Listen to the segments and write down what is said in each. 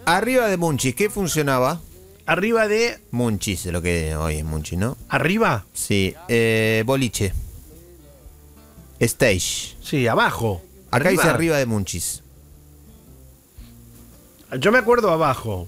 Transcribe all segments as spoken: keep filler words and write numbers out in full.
Arriba de Munchis, ¿qué funcionaba? Arriba de... Munchis, lo que hoy es Munchis, ¿no? ¿Arriba? Sí, eh, boliche. Stage. Sí, abajo. Acá arriba. dice arriba de Munchis. Yo me acuerdo abajo.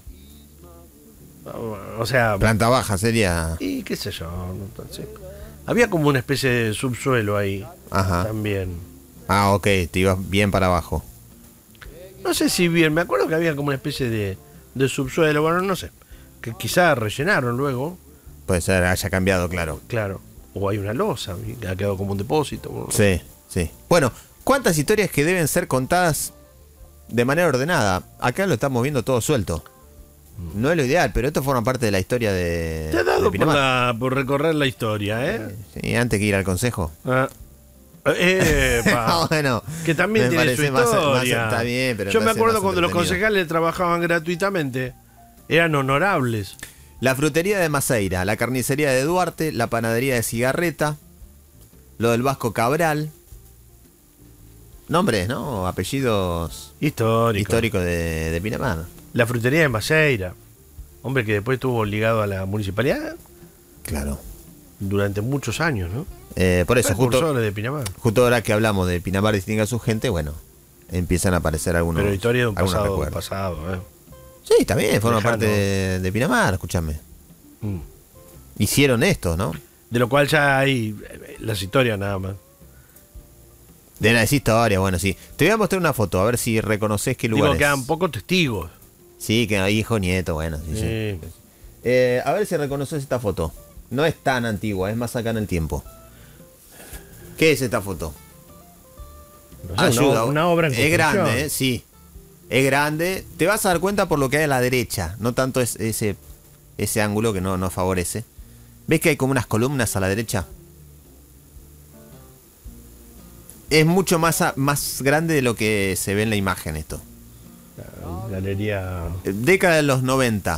O sea... Planta baja sería... Y qué sé yo. No sé. Había como una especie de subsuelo ahí. Ajá. También. Ah, ok, te ibas bien para abajo. No sé si bien, me acuerdo que había como una especie de, de subsuelo, bueno, no sé. Que quizás rellenaron luego. Puede ser, haya cambiado, claro. Claro. O hay una losa, y ha quedado como un depósito. Bueno. Sí, sí. Bueno, ¿cuántas historias que deben ser contadas de manera ordenada? Acá lo estamos viendo todo suelto. No es lo ideal, pero esto forma parte de la historia de. Te ha dado de por, Pinamar. la, por recorrer la historia, ¿eh? Sí, antes que ir al consejo. Ah. Epa. Bueno, que también me tiene su parece más- historia. más- está bien, pero Yo me me parece acuerdo más cuando los entretenido. concejales trabajaban gratuitamente. Eran honorables. La frutería de Maceira, la carnicería de Duarte, la panadería de Cigarreta, lo del Vasco Cabral. Nombres, ¿no? Apellidos Histórico. históricos de, de Pinamar. La frutería de Maceira. Hombre que después estuvo ligado a la municipalidad Claro. durante muchos años, ¿no? Eh, por eso, justo, Precursores de Pinamar. justo ahora que hablamos de Pinamar distingue a su gente, bueno, empiezan a aparecer algunos. Pero historia de un algunos pasado, recuerdos. pasado, ¿eh? Sí, está bien, forma Lejano. parte de, de Pinamar, escúchame. Mm. Hicieron esto, ¿no? De lo cual ya hay eh, las historias nada más. De las historias, bueno, sí. Te voy a mostrar una foto, a ver si reconoces qué lugar Digo, es. quedan pocos testigos. Sí, que hay hijo, nieto, bueno, sí, sí. Sí. Eh, a ver si reconoces esta foto. No es tan antigua, es más acá en el tiempo. ¿Qué es esta foto? No sé, una, una obra en Es construcción. grande, ¿eh? Sí. Es grande. Te vas a dar cuenta por lo que hay a la derecha. No tanto es ese, ese ángulo que no, no favorece. ¿Ves que hay como unas columnas a la derecha? Es mucho más, a- más grande de lo que se ve en la imagen esto. Galería. Eh, Década de los noventa.